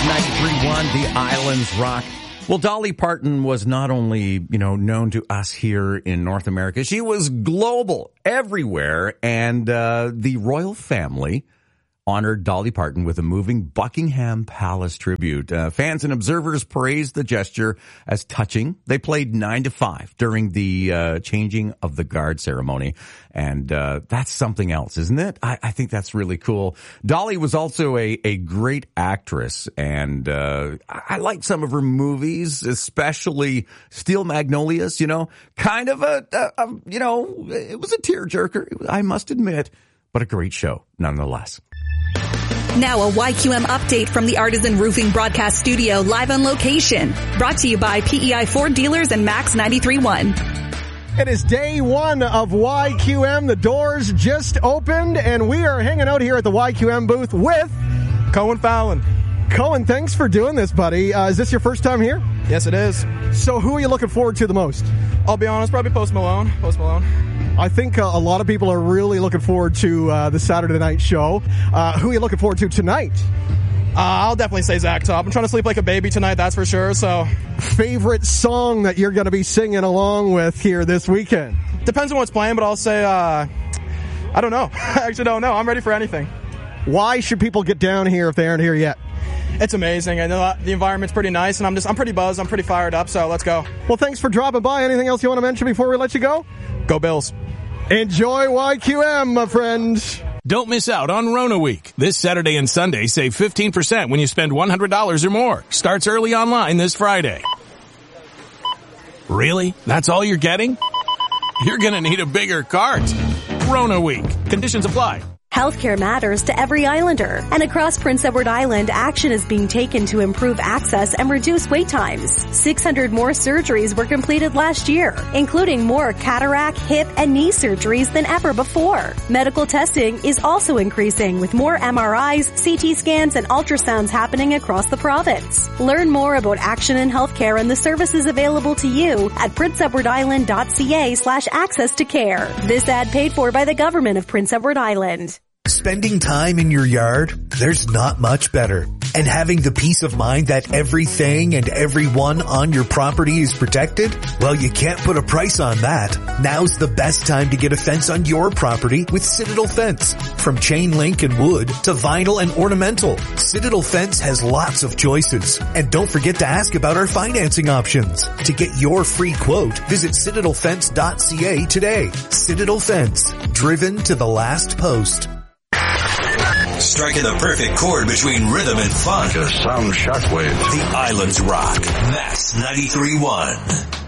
93.1, The Islands Rock. Well, Dolly Parton was not only, known to us here in North America, she was global, everywhere. And the royal family honored Dolly Parton with a moving Buckingham Palace tribute. Fans and observers praised the gesture as touching. They played 9 to 5 during the changing of the guard ceremony. And that's something else, isn't it? I think that's really cool. Dolly was also a great actress, and I like some of her movies, especially Steel Magnolias, kind of it was a tearjerker, I must admit, but a great show nonetheless. Now a YQM update from the Artisan Roofing Broadcast Studio, live on location. Brought to you by PEI Ford Dealers and Max 93.1. It is day one of YQM. The doors just opened, and we are hanging out here at the YQM booth with Cohen Fallon. Cohen, thanks for doing this, buddy. Is this your first time here? Yes, it is. So who are you looking forward to the most? I'll be honest, probably Post Malone. I think a lot of people are really looking forward to the Saturday night show. Who are you looking forward to tonight? I'll definitely say Zach Top. I'm trying to sleep like a baby tonight, that's for sure. So, favorite song that you're going to be singing along with here this weekend? Depends on what's playing, but I'll say, I don't know. I actually don't know. I'm ready for anything. Why should people get down here if they aren't here yet? It's amazing. I know the environment's pretty nice, and I'm pretty buzzed. I'm pretty fired up, so let's go. Well, thanks for dropping by. Anything else you want to mention before we let you go? Go Bills. Enjoy YQM, my friend. Don't miss out on Rona Week. This Saturday and Sunday, save 15% when you spend $100 or more. Starts early online this Friday. Really? That's all you're getting? You're going to need a bigger cart. Rona Week. Conditions apply. Healthcare matters to every Islander, and across Prince Edward Island, action is being taken to improve access and reduce wait times. 600 more surgeries were completed last year, including more cataract, hip, and knee surgeries than ever before. Medical testing is also increasing, with more MRIs, CT scans, and ultrasounds happening across the province. Learn more about action in healthcare and the services available to you at princeedwardisland.ca/access to care. This ad paid for by the government of Prince Edward Island. Spending time in your yard, there's not much better. And having the peace of mind that everything and everyone on your property is protected? Well, you can't put a price on that. Now's the best time to get a fence on your property with Citadel Fence. From chain link and wood to vinyl and ornamental, Citadel Fence has lots of choices. And don't forget to ask about our financing options. To get your free quote, visit citadelfence.ca today. Citadel Fence, driven to the last post. Striking the perfect chord between rhythm and fun. Just some shockwave. The Islands Rock. Max 93.1.